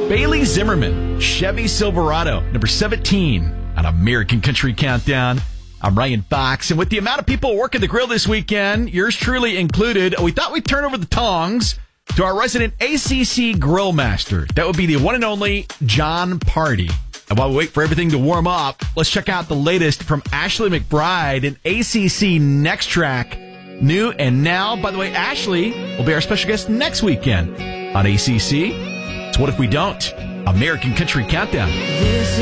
Bailey Zimmerman, Chevy Silverado, number 17 on American Country Countdown. I'm Ryan Fox, and with the amount of people working the grill this weekend, yours truly included, we thought we'd turn over the tongs to our resident ACC grill master. That would be the one and only John Party. And while we wait for everything to warm up, let's check out the latest from Ashley McBride and ACC Next Track. New and now, by the way, Ashley will be our special guest next weekend on ACC. So what if we don't? American Country Countdown.